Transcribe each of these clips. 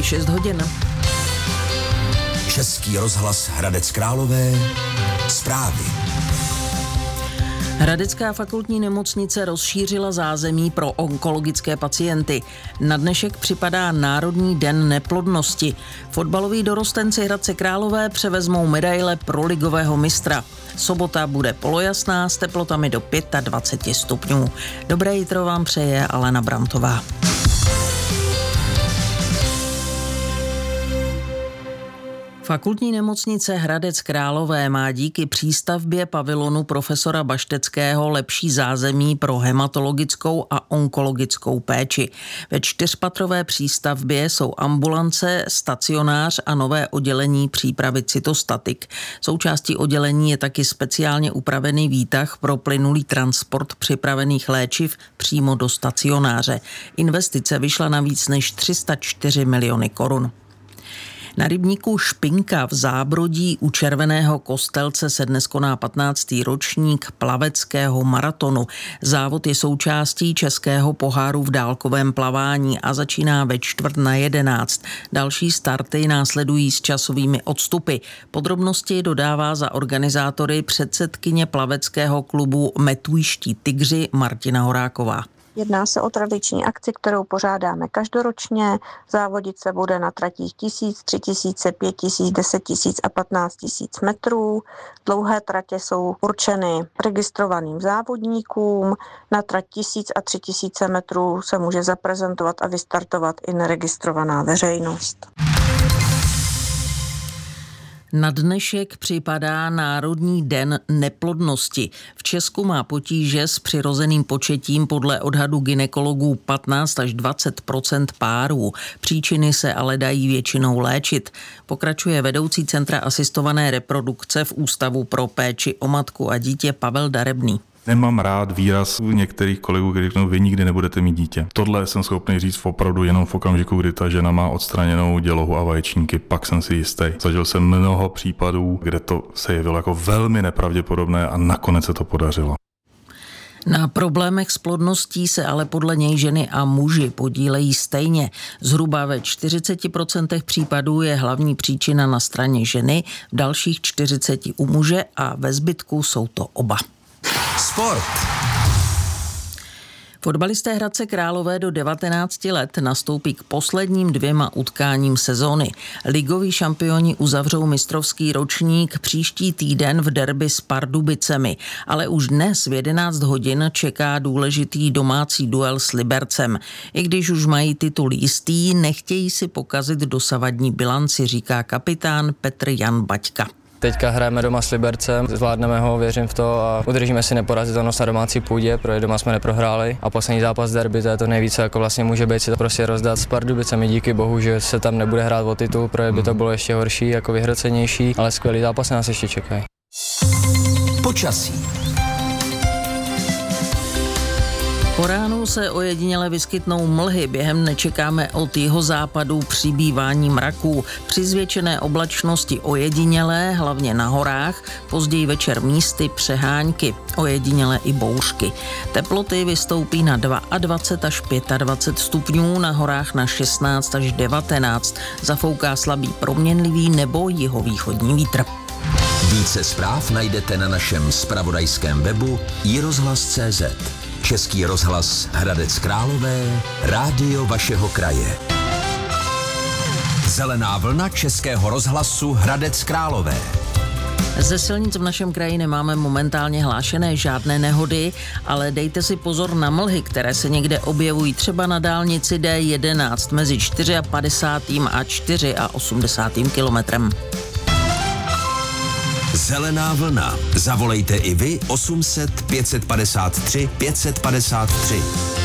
je 6 hodin. Český rozhlas Hradec Králové. Zprávy. Hradecká fakultní nemocnice rozšířila zázemí pro onkologické pacienty. Na dnešek připadá Národní den neplodnosti. Fotbaloví dorostenci Hradce Králové převezmou medaile pro ligového mistra. Sobota bude polojasná s teplotami do 25 stupňů. Dobré jitro vám přeje Alena Brantová. Fakultní nemocnice Hradec Králové má díky přístavbě pavilonu profesora Bašteckého lepší zázemí pro hematologickou a onkologickou péči. Ve 4patrové přístavbě jsou ambulance, stacionář a nové oddělení přípravy cytostatik. Součástí oddělení je taky speciálně upravený výtah pro plynulý transport připravených léčiv přímo do stacionáře. Investice vyšla na víc než 304 miliony korun. Na rybníku Špinka v Zábrodí u Červeného Kostelce se dnes koná 15. ročník plaveckého maratonu. Závod je součástí Českého poháru v dálkovém plavání a začíná ve 10:45. Další starty následují s časovými odstupy. Podrobnosti dodává za organizátory předsedkyně plaveckého klubu Metujští tygři Martina Horáková. Jedná se o tradiční akci, kterou pořádáme každoročně. Závodit se bude na tratích 1000, 3000, 5000, 10 000 a 15 000 metrů. Dlouhé tratě jsou určeny registrovaným závodníkům. Na trať 1000 a 3000 metrů se může zaprezentovat a vystartovat i neregistrovaná veřejnost. Na dnešek připadá Národní den neplodnosti. V Česku má potíže s přirozeným početím podle odhadu gynekologů 15 až 20% párů. Příčiny se ale dají většinou léčit. Pokračuje vedoucí Centra asistované reprodukce v Ústavu pro péči o matku a dítě Pavel Darebný. Nemám rád výraz některých kolegů, kteří řeknou, vy nikdy nebudete mít dítě. Tohle jsem schopný říct opravdu jenom v okamžiku, kdy ta žena má odstraněnou dělohu a vaječníky, pak jsem si jistý. Zažil jsem mnoho případů, kde to se jevilo jako velmi nepravděpodobné a nakonec se to podařilo. Na problémech s plodností se ale podle něj ženy a muži podílejí stejně. Zhruba ve 40% případů je hlavní příčina na straně ženy, v dalších 40% u muže a ve zbytku jsou to oba. Sport. Fotbalisté Hradce Králové do 19 let nastoupí k posledním 2 utkáním sezóny. Ligoví šampioni uzavřou mistrovský ročník příští týden v derby s Pardubicemi, ale už dnes v 11 hodin čeká důležitý domácí duel s Libercem. I když už mají titul jistý, nechtějí si pokazit dosavadní bilanci, říká kapitán Petr Jan Baťka. Teďka hrajeme doma s Libercem, zvládneme ho, věřím v to a udržíme si neporazitelnost na domácí půdě, protože doma jsme neprohráli a poslední zápas derby, to je to nejvíce, jako vlastně může být si to prostě rozdat s Pardubicemi, díky bohu, že se tam nebude hrát o titul, protože by to bylo ještě horší, jako vyhrocenější, ale skvělý zápas nás ještě čekají. Počasí. Po ránu se ojediněle vyskytnou mlhy, během dne čekáme od jihozápadu přibývání mraků. Při zvětšené oblačnosti ojedinělé, hlavně na horách, později večer místy přehánky, ojedinělé i bouřky. Teploty vystoupí na 22 až 25 stupňů, na horách na 16 až 19. Zafouká slabý proměnlivý nebo jihovýchodní vítr. Více zpráv najdete na našem zpravodajském webu iRozhlas.cz. Český rozhlas Hradec Králové, rádio vašeho kraje. Zelená vlna Českého rozhlasu Hradec Králové. Ze silnic v našem kraji nemáme momentálně hlášené žádné nehody, ale dejte si pozor na mlhy, které se někde objevují třeba na dálnici D11 mezi 54. a 84. kilometrem. Zelená vlna. Zavolejte i vy 800 553 553.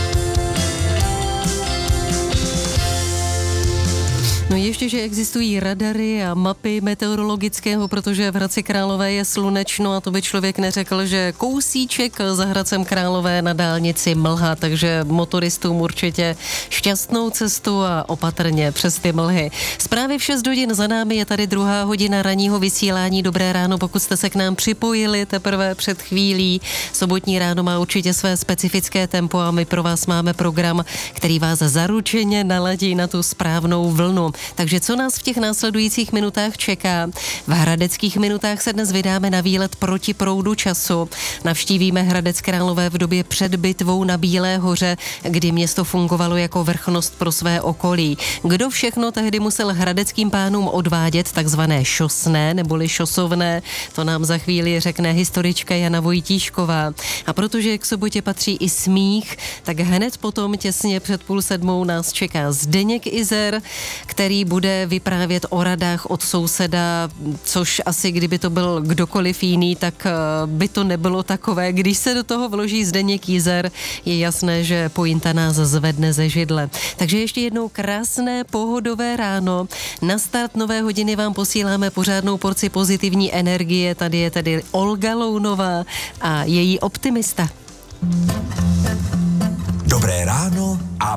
No ještě, že existují radary a mapy meteorologického, protože v Hradci Králové je slunečno a to by člověk neřekl, že kousíček za Hradcem Králové na dálnici mlha, takže motoristům určitě šťastnou cestu a opatrně přes ty mlhy. Zprávy v 6 hodin za námi, je tady 2. hodina ranního vysílání. Dobré ráno, pokud jste se k nám připojili teprve před chvílí. Sobotní ráno má určitě své specifické tempo a my pro vás máme program, který vás zaručeně naladí na tu správnou vlnu. Takže co nás v těch následujících minutách čeká? V hradeckých minutách se dnes vydáme na výlet proti proudu času. Navštívíme Hradec Králové v době před bitvou na Bílé hoře, kdy město fungovalo jako vrchnost pro své okolí. Kdo všechno tehdy musel hradeckým pánům odvádět takzvané šosné neboli šosovné, to nám za chvíli řekne historička Jana Vojtíšková. A protože k sobotě patří i smích, tak hned potom těsně před 6:30 nás čeká Zdeněk Izer, který bude vyprávět o radách od souseda, což asi kdyby to byl kdokoliv jiný, tak by to nebylo takové. Když se do toho vloží Zdeněk Izer, je jasné, že pointa nás zvedne ze židle. Takže ještě jednou krásné pohodové ráno. Na start nové hodiny vám posíláme pořádnou porci pozitivní energie. Tady je tedy Olga Lounová a její Optimista. Dobré ráno a